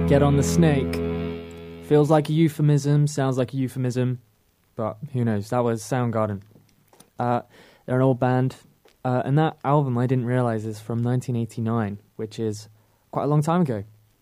Get on the snake. Feels like a euphemism, sounds like a euphemism, but who knows? That was Soundgarden. They're an old band, and that album, I didn't realize, is from 1989, which is quite a long time ago.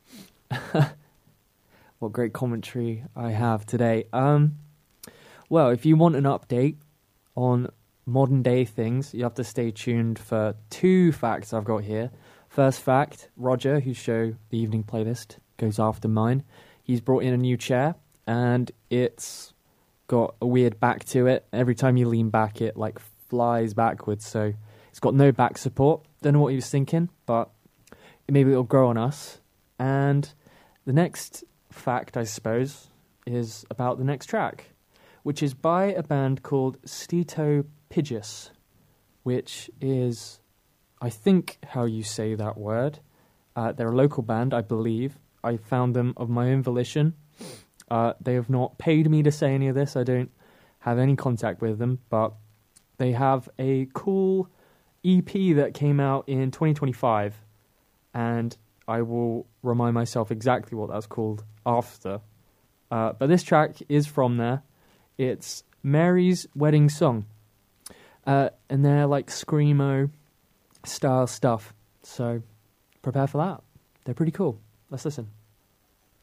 What great commentary I have today. Well, if you want an update on modern day things, you have to stay tuned for 2 facts I've got here. First fact, Roger, whose show, The Evening Playlist, goes after mine. He's brought in a new chair, and it's got a weird back to it. Every time you lean back, it like flies backwards, so it's got no back support. Don't know what he was thinking, but maybe it'll grow on us. And the next fact, I suppose, is about the next track, which is by a band called Steto Pidgeus, which is, I think, how you say that word. They're a local band, I believe. I found them of my own volition. They have not paid me to say any of this. I don't have any contact with them, but they have a cool EP that came out in 2025, and I will remind myself exactly what that's called after. But this track is from there. It's Mary's Wedding Song. And they're like screamo style stuff. So prepare for that. They're pretty cool. Let's listen.